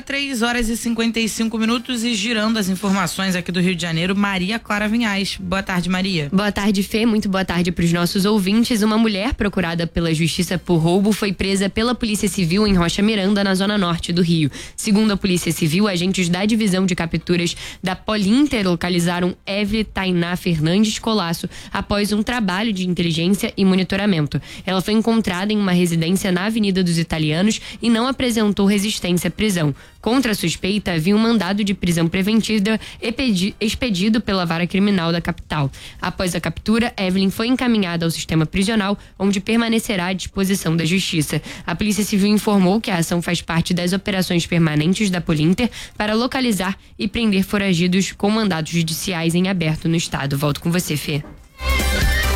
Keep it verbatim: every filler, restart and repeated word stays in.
três horas e cinquenta e cinco minutos e girando as informações aqui do Rio de Janeiro, Maria Clara Vinhais. Boa tarde, Maria. Boa tarde, Fê. Muito boa tarde para os nossos ouvintes. Uma mulher procurada pela Justiça por roubo foi presa pela Polícia Civil em Rocha Miranda, na zona norte do Rio. Segundo a Polícia Civil, agentes da Divisão de Capturas da Polinter localizaram Evelyn Tainá Fernandes Colasso após um trabalho de inteligência e monitoramento. Ela foi encontrada em uma residência na Avenida dos Italianos e não apresentou resistência à prisão. Contra a suspeita, havia um mandado de prisão preventiva expedido pela Vara Criminal da capital. Após a captura, Evelyn foi encaminhada ao sistema prisional, onde permanecerá à disposição da Justiça. A Polícia Civil informou que a ação faz parte das operações permanentes da Polinter para localizar e prender foragidos com mandados judiciais em aberto no estado. Volto com você, Fê.